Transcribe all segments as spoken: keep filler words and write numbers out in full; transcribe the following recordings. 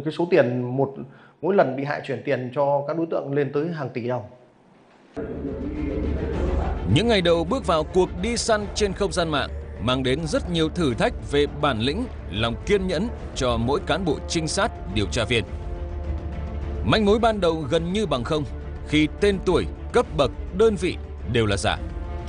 cái số tiền một mỗi lần bị hại chuyển tiền cho các đối tượng lên tới hàng tỷ đồng. Những ngày đầu bước vào cuộc đi săn trên không gian mạng mang đến rất nhiều thử thách về bản lĩnh, lòng kiên nhẫn cho mỗi cán bộ trinh sát, điều tra viên. Manh mối ban đầu gần như bằng không khi tên tuổi, cấp bậc, đơn vị đều là giả.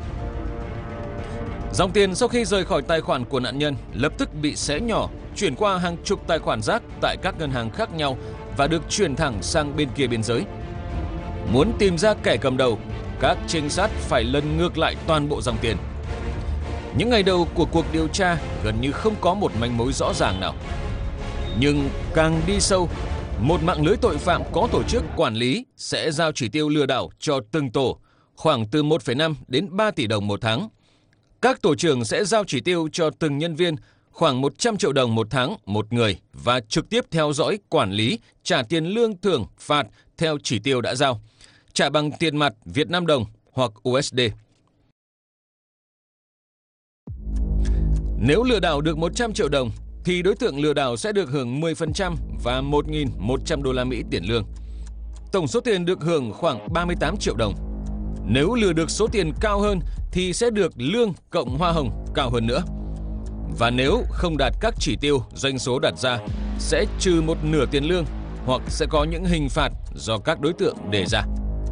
Dòng tiền sau khi rời khỏi tài khoản của nạn nhân lập tức bị xé nhỏ, chuyển qua hàng chục tài khoản rác tại các ngân hàng khác nhau và được chuyển thẳng sang bên kia biên giới. Muốn tìm ra kẻ cầm đầu, các trinh sát phải lần ngược lại toàn bộ dòng tiền. Những ngày đầu của cuộc điều tra gần như không có một manh mối rõ ràng nào. Nhưng càng đi sâu, một mạng lưới tội phạm có tổ chức quản lý sẽ giao chỉ tiêu lừa đảo cho từng tổ, khoảng từ một phẩy năm đến ba tỷ đồng một tháng. Các tổ trưởng sẽ giao chỉ tiêu cho từng nhân viên khoảng một trăm triệu đồng một tháng một người và trực tiếp theo dõi, quản lý, trả tiền lương thưởng, phạt theo chỉ tiêu đã giao, trả bằng tiền mặt Việt Nam đồng hoặc u ét đê. Nếu lừa đảo được một trăm triệu đồng, thì đối tượng lừa đảo sẽ được hưởng mười phần trăm và một nghìn một trăm đô la Mỹ tiền lương. Tổng số tiền được hưởng khoảng ba mươi tám triệu đồng. Nếu lừa được số tiền cao hơn thì sẽ được lương cộng hoa hồng cao hơn nữa. Và nếu không đạt các chỉ tiêu doanh số đặt ra, sẽ trừ một nửa tiền lương hoặc sẽ có những hình phạt do các đối tượng đề ra.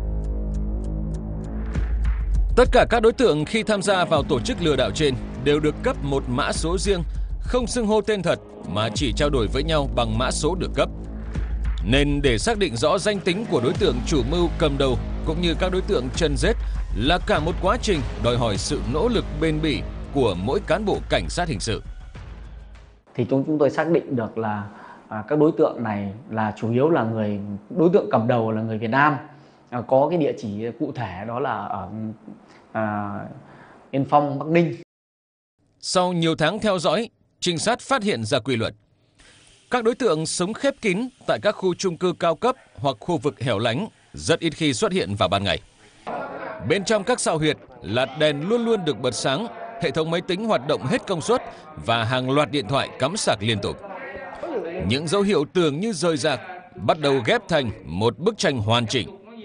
Tất cả các đối tượng khi tham gia vào tổ chức lừa đảo trên đều được cấp một mã số riêng, không xưng hô tên thật mà chỉ trao đổi với nhau bằng mã số được cấp. Nên để xác định rõ danh tính của đối tượng chủ mưu cầm đầu cũng như các đối tượng chân rết là cả một quá trình đòi hỏi sự nỗ lực bền bỉ của mỗi cán bộ cảnh sát hình sự. Thì chúng chúng tôi xác định được là à, các đối tượng này là chủ yếu là người đối tượng cầm đầu là người Việt Nam, à, có cái địa chỉ cụ thể đó là ở à, Yên Phong, Bắc Ninh. Sau nhiều tháng theo dõi, trinh sát phát hiện ra quy luật. Các đối tượng sống khép kín tại các khu chung cư cao cấp hoặc khu vực hẻo lánh, rất ít khi xuất hiện vào ban ngày. Bên trong các sào huyệt là đèn luôn luôn được bật sáng, hệ thống máy tính hoạt động hết công suất và hàng loạt điện thoại cắm sạc liên tục. Những dấu hiệu tưởng như rời rạc bắt đầu ghép thành một bức tranh hoàn chỉnh.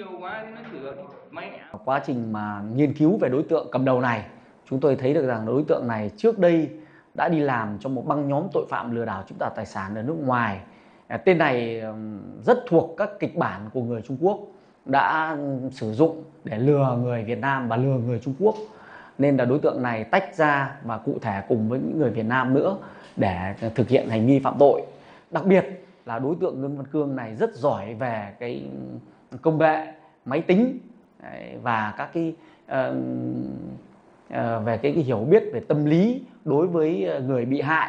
Quá trình mà nghiên cứu về đối tượng cầm đầu này, chúng tôi thấy được rằng đối tượng này trước đây đã đi làm cho một băng nhóm tội phạm lừa đảo chiếm đoạt tài sản ở nước ngoài. Tên này rất thuộc các kịch bản của người Trung Quốc đã sử dụng để lừa người Việt Nam và lừa người Trung Quốc. Nên là đối tượng này tách ra và cụ thể cùng với những người Việt Nam nữa để thực hiện hành vi phạm tội. Đặc biệt là đối tượng Lương Văn Cương này rất giỏi về cái công nghệ, máy tính và các cái uh, uh, về cái, cái hiểu biết về tâm lý đối với người bị hại.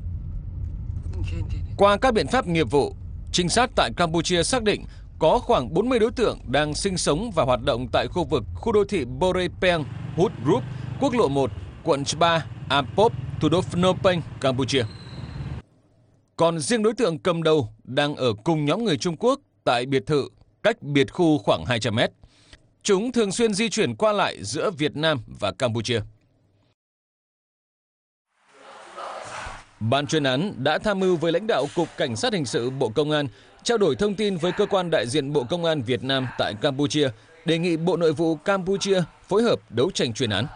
Qua các biện pháp nghiệp vụ, trinh sát tại Campuchia xác định có khoảng bốn mươi đối tượng đang sinh sống và hoạt động tại khu vực khu đô thị Borepeng, Hut Group, quốc lộ một, quận Ba, Ampop, thủ đô Phnom Penh, Campuchia. Còn riêng đối tượng cầm đầu đang ở cùng nhóm người Trung Quốc tại biệt thự cách biệt khu khoảng hai trăm mét. Chúng thường xuyên di chuyển qua lại giữa Việt Nam và Campuchia. Ban chuyên án đã tham mưu với lãnh đạo Cục Cảnh sát Hình sự Bộ Công an trao đổi thông tin với cơ quan đại diện Bộ Công an Việt Nam tại Campuchia, đề nghị Bộ Nội vụ Campuchia phối hợp đấu tranh chuyên án.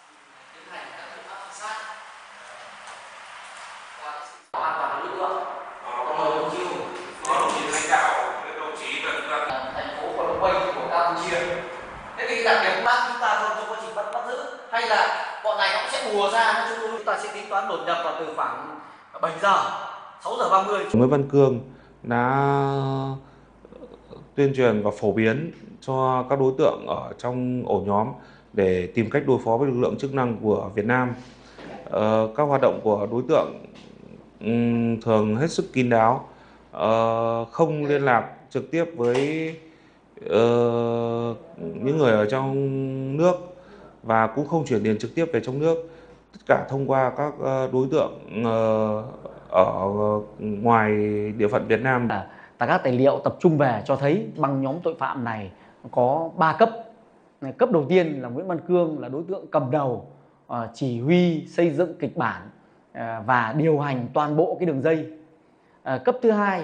Hay là bọn này nó sẽ bùa ra, chúng ta sẽ tính toán đột nhập vào từ khoảng bảy giờ, sáu giờ ba mươi. Nguyễn Văn Cương đã tuyên truyền và phổ biến cho các đối tượng ở trong ổ nhóm để tìm cách đối phó với lực lượng chức năng của Việt Nam. Ờ, các hoạt động của đối tượng um, thường hết sức kín đáo, uh, không liên lạc trực tiếp với uh, những người ở trong nước và cũng không chuyển tiền trực tiếp về trong nước, tất cả thông qua các đối tượng ở ngoài địa phận Việt Nam. Tại các tài liệu tập trung về cho thấy băng nhóm tội phạm này có ba cấp. Cấp đầu tiên là Nguyễn Văn Cương là đối tượng cầm đầu, chỉ huy xây dựng kịch bản và điều hành toàn bộ cái đường dây. Cấp thứ hai